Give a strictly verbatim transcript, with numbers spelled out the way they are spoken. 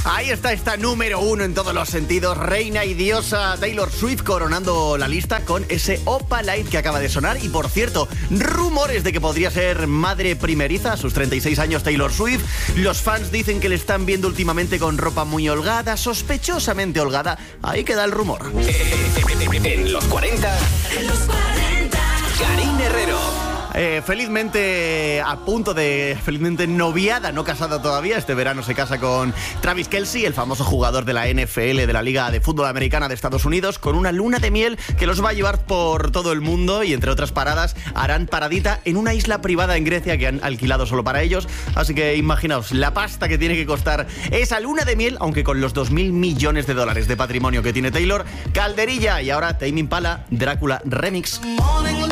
Ahí está esta número uno en todos los sentidos, reina y diosa Taylor Swift coronando la lista con ese Opalite que acaba de sonar. Y por cierto, rumores de que podría ser madre primeriza a sus treinta y seis años Taylor Swift. Los fans dicen que le están viendo últimamente con ropa muy holgada, sospechosamente holgada. Ahí queda el rumor. En los cuarenta, en los cuarenta, Karin Herrero. Eh, felizmente a punto de... Felizmente noviada, no casada todavía. Este verano se casa con Travis Kelce, el famoso jugador de la N F L, de la Liga de Fútbol Americana de Estados Unidos, con una luna de miel que los va a llevar por todo el mundo y entre otras paradas harán paradita en una isla privada en Grecia que han alquilado solo para ellos. Así que imaginaos la pasta que tiene que costar esa luna de miel, aunque con los dos mil millones de dólares de patrimonio que tiene Taylor. Calderilla. Y ahora Tame Impala, Drácula Remix.